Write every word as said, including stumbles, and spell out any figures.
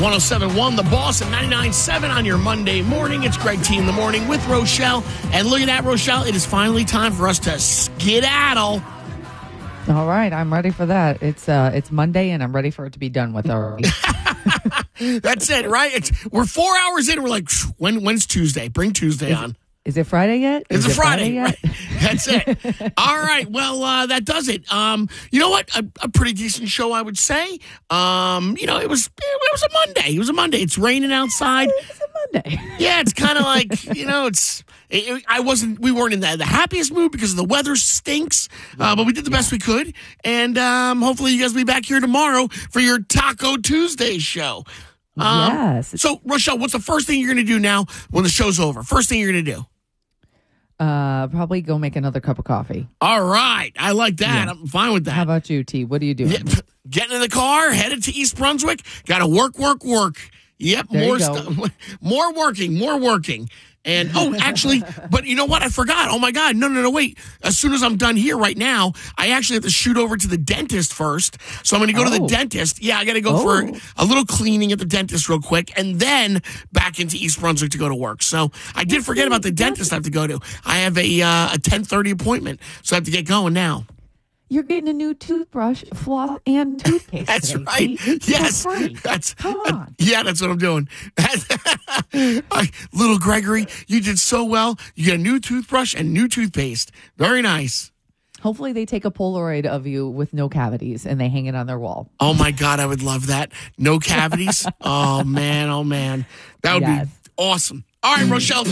one oh seven point one The Boss at ninety-nine point seven on your Monday morning. It's Greg T in the morning with Rochelle. And look at that, Rochelle. It is finally time for us to skedaddle. All right, I'm ready for that. It's uh, it's Monday, and I'm ready for it to be done with already. That's it, right? It's, we're four hours in. We're like, when when's Tuesday? Bring Tuesday is, on. Is it Friday yet? It's is a it Friday, Friday yet? Right? That's it. All right. Well, uh, that does it. Um, you know what? A, a pretty decent show, I would say. Um, you know, it was it was a Monday. It was a Monday. It's raining outside. It's a Monday. Yeah, it's kind of like, you know, it's. It, it, I wasn't. We weren't in the, the happiest mood because the weather stinks. Uh, but we did the best we could, and um, hopefully, you guys will be back here tomorrow for your Taco Tuesday show. Um, yes. So, Rochelle, what's the first thing you're going to do now when the show's over? First thing you're going to do? Uh, probably go make another cup of coffee. All right. I like that. Yeah. I'm fine with that. How about you, T? What are you doing? Yeah, getting in the car, headed to East Brunswick. Got to work, work, work. Yep. There more you go. stuff. More working, more working. And, oh, actually, but you know what? I forgot. Oh, my God. No, no, no, wait. As soon as I'm done here right now, I actually have to shoot over to the dentist first. So I'm going to go Oh. to the dentist. Yeah, I got to go Oh. for a little cleaning at the dentist real quick and then back into East Brunswick to go to work. So I did forget about the dentist I have to go to. I have a, uh, a ten thirty appointment, so I have to get going now. You're getting a new toothbrush, floss, and toothpaste. That's today, right. T. Yes. For free. That's Come uh, on. yeah, that's what I'm doing. I, little Gregory, you did so well. You get a new toothbrush and new toothpaste. Very nice. Hopefully they take a Polaroid of you with no cavities and they hang it on their wall. Oh my God, I would love that. No cavities. Oh man, oh man. That would Yes. be awesome. All right, Rochelle.